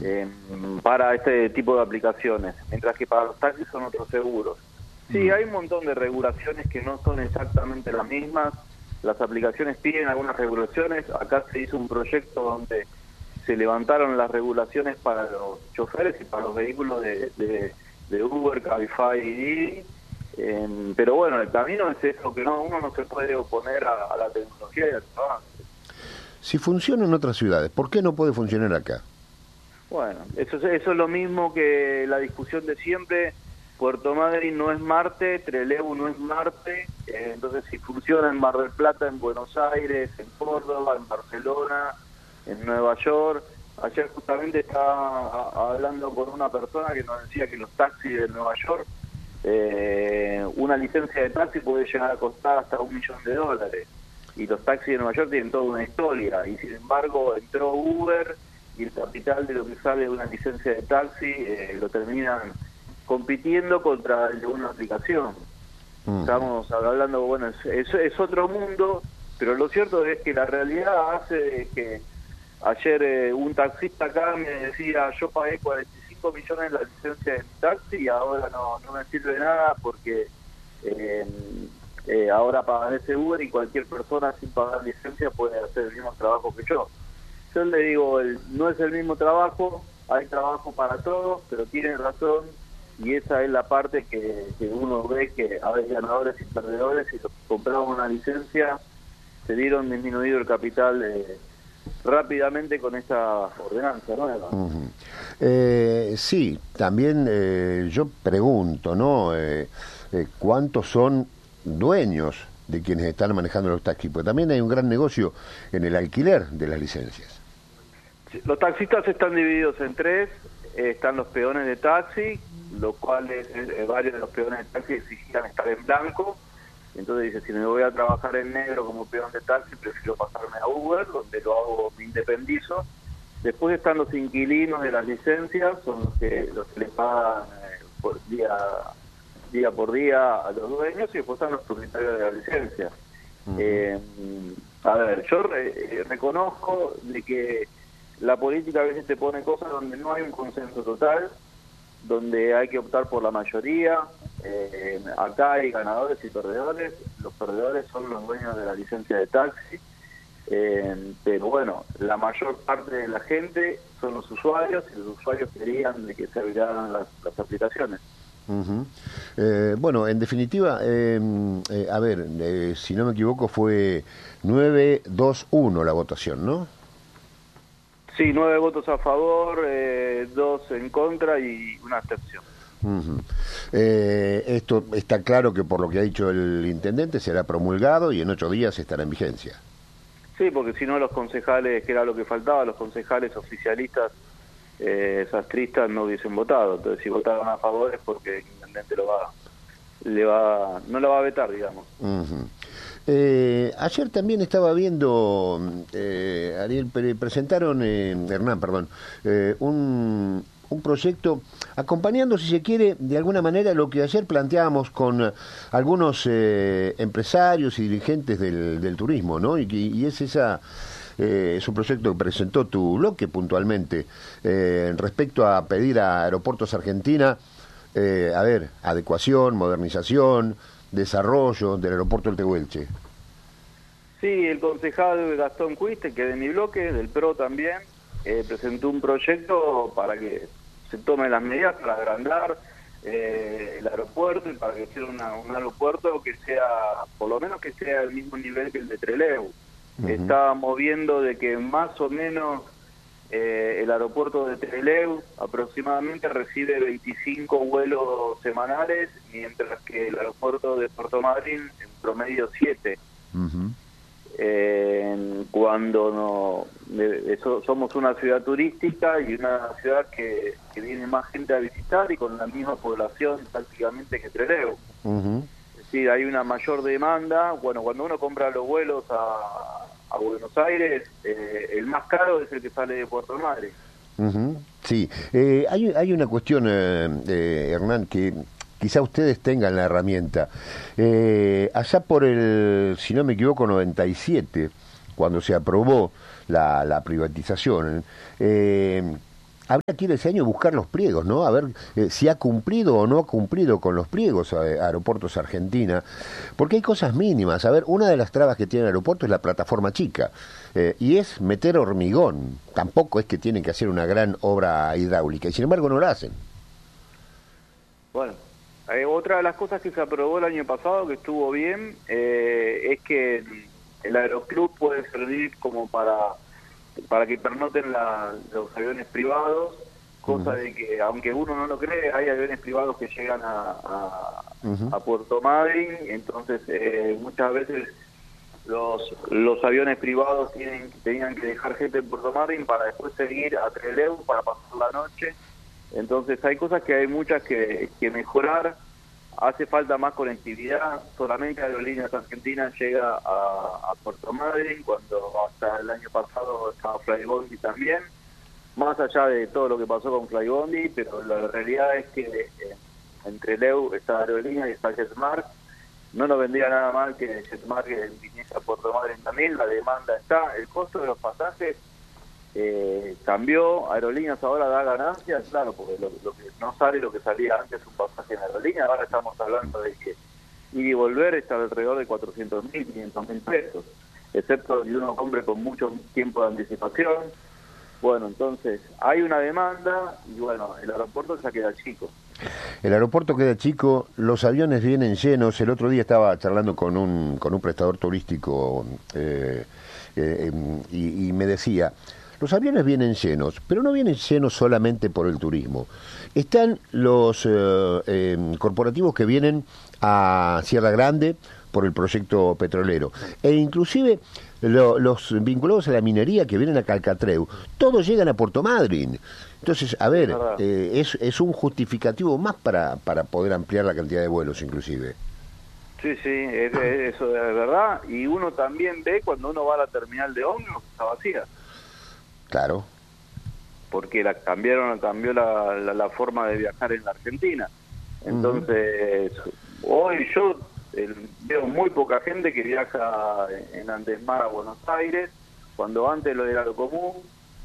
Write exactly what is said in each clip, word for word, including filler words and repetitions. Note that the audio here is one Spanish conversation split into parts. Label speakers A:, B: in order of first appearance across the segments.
A: eh, para este tipo de aplicaciones, mientras que para los taxis son otros seguros. Sí, hay un montón de regulaciones que no son exactamente las mismas. Las aplicaciones piden algunas regulaciones. Acá se hizo un proyecto donde se levantaron las regulaciones para los choferes y para los vehículos de, de, de Uber, Cabify y Didi. Eh, pero bueno, el camino es eso, que no uno no se puede oponer a, a la tecnología y al trabajo.
B: Si funciona en otras ciudades, ¿por qué no puede funcionar acá?
A: Bueno, eso, es- eso es lo mismo que la discusión de siempre. Puerto Madryn no es Marte, Trelew no es Marte, eh, entonces si funciona en Mar del Plata, en Buenos Aires, en Córdoba, en Barcelona, en Nueva York. Ayer justamente estaba a- hablando con una persona que nos decía que los taxis de Nueva York, eh, una licencia de taxi puede llegar a costar hasta un millón de dólares, y los taxis de Nueva York tienen toda una historia, y sin embargo entró Uber y el capital de lo que sale de una licencia de taxi eh, lo terminan compitiendo contra el de una aplicación. Uh-huh. Estamos hablando, bueno, es, es, es otro mundo, pero lo cierto es que la realidad hace que ayer eh, un taxista acá me decía, yo pagué cuarenta y cinco millones en la licencia de mi taxi y ahora no, no me sirve nada porque eh, eh, ahora pagan ese Uber y cualquier persona sin pagar licencia puede hacer el mismo trabajo que yo. Yo le digo, el, no es el mismo trabajo, hay trabajo para todos, pero tienen razón. Y esa es la parte que, que uno ve que hay ganadores y perdedores, y los que compraron una licencia se dieron disminuido el capital eh, rápidamente con esta ordenanza nueva.
B: Uh-huh. eh, sí, también eh, yo pregunto, ¿no? Eh, eh, ¿Cuántos son dueños de quienes están manejando los taxis? Porque también hay un gran negocio en el alquiler de las licencias.
A: Los taxistas están divididos en tres. Eh, están los peones de taxi, los cuales eh, varios de los peones de taxi exigían estar en blanco. Entonces dice, si me voy a trabajar en negro como peón de taxi, prefiero pasarme a Uber, donde lo hago, me independizo. Después están los inquilinos de las licencias, son los que los que le pagan eh, por día día por día a los dueños, y después están los propietarios de la licencia. Uh-huh. eh, a ver, yo re, reconozco de que la política a veces te pone cosas donde no hay un consenso total, donde hay que optar por la mayoría. Eh, acá hay ganadores y perdedores. Los perdedores son los dueños de la licencia de taxi, eh, pero bueno, la mayor parte de la gente son los usuarios, y los usuarios querían de que se abrieran las, las aplicaciones.
B: Uh-huh. eh, bueno, en definitiva, eh, eh, a ver, eh, si no me equivoco fue nueve dos uno la votación, ¿no?
A: Sí, nueve votos a favor, eh, dos en contra y una abstención.
B: Uh-huh. eh, esto está claro que por lo que ha dicho el intendente será promulgado y en ocho días estará en vigencia.
A: Sí, porque si no los concejales, que era lo que faltaba, los concejales oficialistas eh, sastristas no hubiesen votado. Entonces si votaron a favor es porque el intendente lo va, le va, no lo va a vetar, digamos.
B: Uh-huh. Eh, ayer también estaba viendo, eh, Ariel, pre presentaron, eh, Hernán, perdón, eh, un, un proyecto acompañando, si se quiere, de alguna manera lo que ayer planteábamos con algunos eh, empresarios y dirigentes del, del turismo, ¿no? Y, y es esa... Eh, es un proyecto que presentó tu bloque puntualmente eh, respecto a pedir a Aeropuertos Argentina, eh, a ver, adecuación, modernización, desarrollo del aeropuerto del Tehuelche.
A: Sí, el concejal Gastón Cuiste, que de mi bloque, del P R O también, eh, presentó un proyecto para que se tomen las medidas para agrandar eh, el aeropuerto y para que sea una, un aeropuerto que sea, por lo menos que sea al mismo nivel que el de Trelew. Uh-huh. Estábamos viendo de que más o menos eh, el aeropuerto de Trelew aproximadamente recibe veinticinco vuelos semanales, mientras que el aeropuerto de Puerto Madryn en promedio siete. Uh-huh. eh, cuando no de, eso, somos una ciudad turística y una ciudad que, que viene más gente a visitar y con la misma población prácticamente que Trelew. Uh-huh. Es decir, hay una mayor demanda. Bueno, cuando uno compra los vuelos a, a Buenos Aires, eh, el más caro es el que sale de Puerto Madryn.
B: Uh-huh. Sí, eh, hay, hay una cuestión, eh, eh, Hernán, que quizá ustedes tengan la herramienta. Eh, allá por el, si no me equivoco, noventa y siete, cuando se aprobó la, la privatización, eh, habría que ir ese año a buscar los pliegos, ¿no? A ver eh, si ha cumplido o no ha cumplido con los pliegos eh, Aeropuertos Argentina, porque hay cosas mínimas. A ver, una de las trabas que tiene el aeropuerto es la plataforma chica, eh, y es meter hormigón. Tampoco es que tienen que hacer una gran obra hidráulica, y sin embargo no la hacen.
A: Bueno, eh, otra de las cosas que se aprobó el año pasado, que estuvo bien, eh, es que el aeroclub puede servir como para... para que pernoten la, los aviones privados, cosa uh-huh. de que, aunque uno no lo cree, hay aviones privados que llegan a, a, uh-huh. a Puerto Madryn, entonces eh, muchas veces los los aviones privados tienen tenían que dejar gente en Puerto Madryn para después seguir a Trelew para pasar la noche. Entonces hay cosas que hay muchas que, que mejorar. Hace falta más conectividad. Solamente Aerolíneas Argentinas llega a, a Puerto Madryn, cuando hasta el año pasado estaba Flybondi también, más allá de todo lo que pasó con Flybondi, pero la realidad es que eh, entre Trelew está Aerolíneas y está JetSmart. No nos vendría nada mal que JetSmart viniese a Puerto Madryn también. La demanda está, el costo de los pasajes Eh, cambió, Aerolíneas ahora da ganancias, claro, porque lo, lo que no sale lo que salía antes un pasaje en Aerolíneas. Ahora estamos hablando de que ir y volver está alrededor de cuatrocientos mil, quinientos mil pesos, excepto si uno compre con mucho tiempo de anticipación. Bueno, entonces hay una demanda y bueno, el aeropuerto ya queda chico.
B: El aeropuerto queda chico, los aviones vienen llenos. El otro día estaba charlando con un con un prestador turístico eh, eh, y, y me decía: los aviones vienen llenos, pero no vienen llenos solamente por el turismo. Están los eh, eh, corporativos que vienen a Sierra Grande por el proyecto petrolero, e inclusive lo, los vinculados a la minería que vienen a Calcatreu. Todos llegan a Puerto Madryn. Entonces, a ver, eh, es, es un justificativo más para, para poder ampliar la cantidad de vuelos, inclusive.
A: Sí, sí, es, es, eso es verdad. Y uno también ve cuando uno va a la terminal de ómnibus, está vacía.
B: Claro.
A: Porque la cambiaron, cambió la, la, la forma de viajar en la Argentina. Entonces, uh-huh. hoy yo el, veo muy poca gente que viaja en Andesmar a Buenos Aires, cuando antes lo era lo común,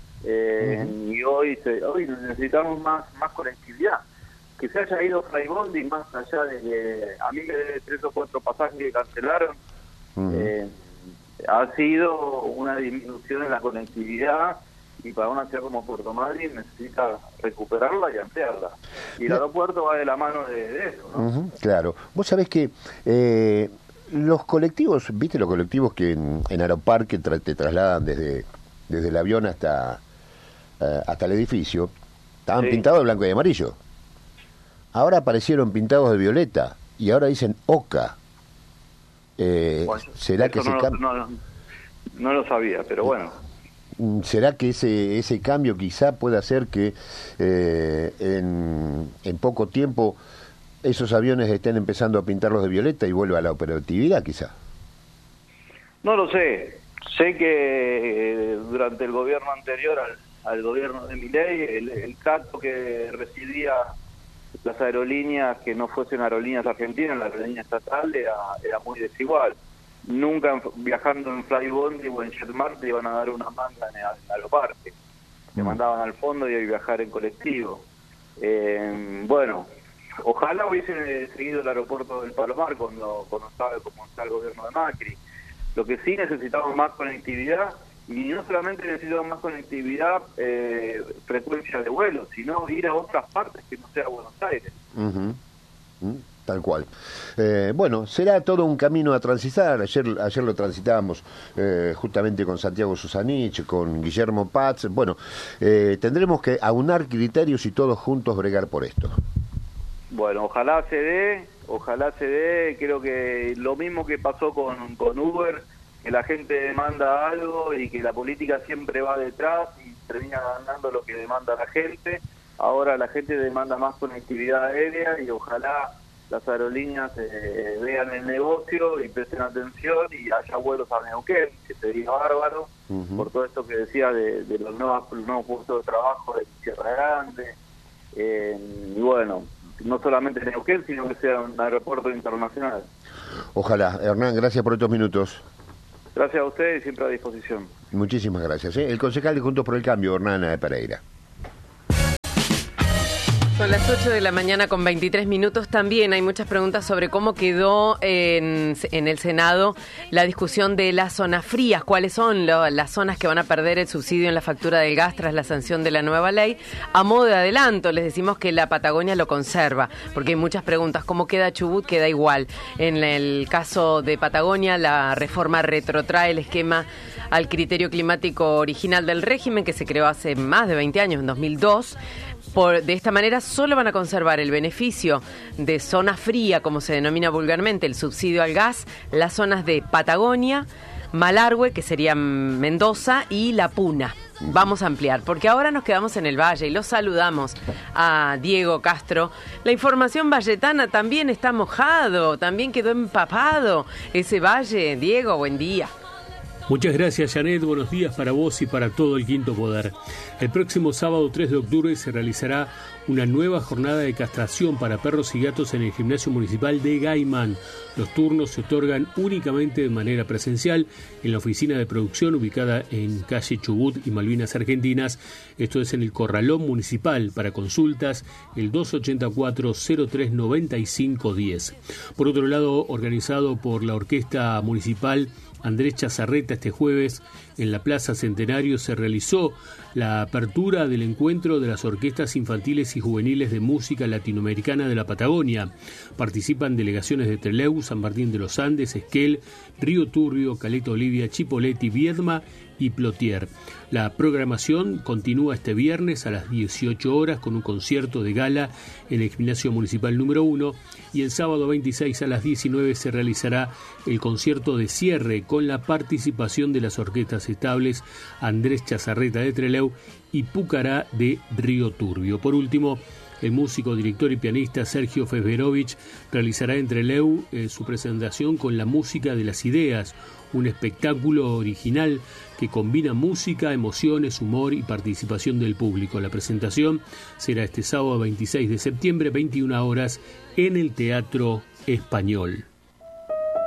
A: eh, uh-huh. y hoy se, hoy necesitamos más más conectividad. Que se haya ido Flybondi, más allá de que a mí me debe tres o cuatro pasajes que cancelaron, uh-huh. eh, ha sido una disminución en la conectividad. Y para una ciudad como Puerto Madryn necesita recuperarla y ampliarla. Y el aeropuerto va de la mano de, de eso, ¿no?
B: Uh-huh, claro. Vos sabés que eh, los colectivos, viste los colectivos que en, en Aeroparque tra- te trasladan desde desde el avión hasta uh, hasta el edificio, estaban sí. pintados de blanco y amarillo. Ahora aparecieron pintados de violeta y ahora dicen Oca. Eh,
A: bueno,
B: ¿Será que
A: no,
B: se
A: lo,
B: cambia?
A: No, no, no lo sabía, pero bueno.
B: ¿Será que ese ese cambio quizá pueda hacer que eh, en, en poco tiempo esos aviones estén empezando a pintarlos de violeta y vuelva a la operatividad quizá?
A: No lo sé. Sé que eh, durante el gobierno anterior al, al gobierno de Milei, el, el trato que recibía las aerolíneas que no fuesen aerolíneas argentinas, la aerolínea estatal, era, era muy desigual. Nunca viajando en Flybondi o en JetSmart te iban a dar una manga en el aeroparque. Te mandaban al fondo y a viajar en colectivo. Eh, bueno, ojalá hubiesen seguido el aeropuerto del Palomar cuando, cuando sabe cómo está el gobierno de Macri. Lo que sí necesitamos más conectividad, y no solamente necesitamos más conectividad, eh, frecuencia de vuelo, sino ir a otras partes que no sea Buenos Aires.
B: Uh-huh. Uh-huh. Tal cual. Eh, bueno, será todo un camino a transitar. Ayer ayer lo transitábamos eh, justamente con Santiago Susanich, con Guillermo Paz. Bueno, eh, tendremos que aunar criterios y todos juntos bregar por esto.
A: Bueno, ojalá se dé, ojalá se dé. Creo que lo mismo que pasó con, con Uber, que la gente demanda algo y que la política siempre va detrás y termina ganando lo que demanda la gente. Ahora la gente demanda más conectividad aérea y ojalá las aerolíneas eh, vean el negocio y presten atención y haya vuelos a Neuquén, que sería bárbaro, uh-huh. por todo esto que decía de, de los, nuevos, los nuevos puestos de trabajo de Sierra Grande. Eh, y bueno, no solamente Neuquén, sino que sea un aeropuerto internacional.
B: Ojalá. Hernán, gracias por estos minutos.
A: Gracias a ustedes y siempre a disposición.
B: Muchísimas gracias. ¿eh? El concejal de Juntos por el Cambio, Hernán Pereira.
C: Son las ocho de la mañana con veintitrés minutos. También hay muchas preguntas sobre cómo quedó en, en el Senado la discusión de las zonas frías. ¿Cuáles son lo, las zonas que van a perder el subsidio en la factura del gas tras la sanción de la nueva ley? A modo de adelanto, les decimos que la Patagonia lo conserva, porque hay muchas preguntas. ¿Cómo queda Chubut? Queda igual. En el caso de Patagonia, la reforma retrotrae el esquema al criterio climático original del régimen, que se creó hace más de veinte años, en dos mil dos. Por, de esta manera solo van a conservar el beneficio de zona fría, como se denomina vulgarmente, el subsidio al gas, las zonas de Patagonia, Malargüe, que sería Mendoza, y La Puna. Vamos a ampliar, porque ahora nos quedamos en el Valle y los saludamos a Diego Castro. La información valletana también está mojado, también quedó empapado ese valle. Diego, buen día.
D: Muchas gracias, Janet. Buenos días para vos y para todo el Quinto Poder. El próximo sábado tres de octubre se realizará una nueva jornada de castración para perros y gatos en el gimnasio municipal de Gaimán. Los turnos se otorgan únicamente de manera presencial en la oficina de producción ubicada en calle Chubut y Malvinas Argentinas. Esto es en el Corralón Municipal. Para consultas, el dos ochenta y cuatro, cero tres noventa y cinco diez. Por otro lado, organizado por la Orquesta Municipal Andrés Chazarreta, este jueves en la Plaza Centenario se realizó la apertura del encuentro de las orquestas infantiles y juveniles de música latinoamericana de la Patagonia. Participan delegaciones de Trelew, San Martín de los Andes, Esquel, Río Turbio, Caleta Olivia, Chipoleti, Viedma y Plotier. La programación continúa este viernes a las dieciocho horas con un concierto de gala en el Gimnasio Municipal número uno y el sábado veintiséis a las diecinueve se realizará el concierto de cierre con la participación de las orquestas estables Andrés Chazarreta de Trelew y Pucará de Río Turbio. Por último, el músico, director y pianista Sergio Fesverovich realizará en Trelew eh, su presentación con la música de las ideas, un espectáculo original que combina música, emociones, humor y participación del público. La presentación será este sábado veintiséis de septiembre, veintiuna horas, en el Teatro Español.